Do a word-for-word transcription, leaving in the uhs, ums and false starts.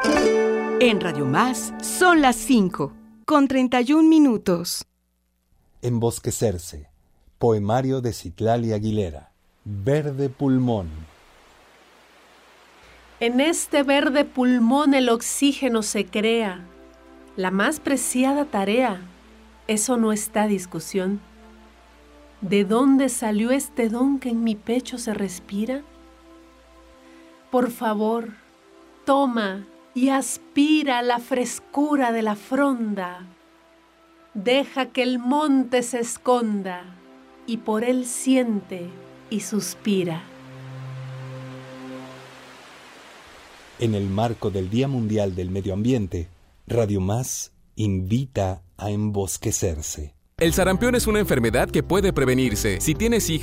En Radio Más son las cinco, con treinta y un minutos. Embosquecerse. Poemario de Citlali Aguilera. Verde pulmón. En este verde pulmón el oxígeno se crea, la más preciada tarea, eso no está a discusión. ¿De dónde salió este don que en mi pecho se respira? Por favor, toma y aspira la frescura de la fronda. Deja que el monte se esconda y por él siente y suspira. En el marco del Día Mundial del Medio Ambiente, Radio Más invita a embosquecerse. El sarampión es una enfermedad que puede prevenirse. Si tienes hijos